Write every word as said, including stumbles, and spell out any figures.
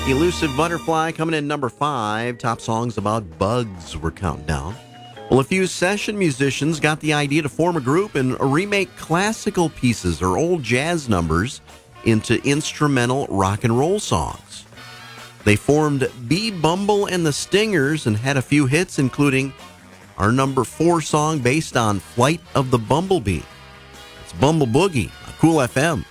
Elusive Butterfly coming in number five. Top songs about bugs were counting down. Well, a few session musicians got the idea to form a group and remake classical pieces or old jazz numbers into instrumental rock and roll songs. They formed B. Bumble and the Stingers and had a few hits, including our number four song based on Flight of the Bumblebee. It's Bumble Boogie on Cool F M.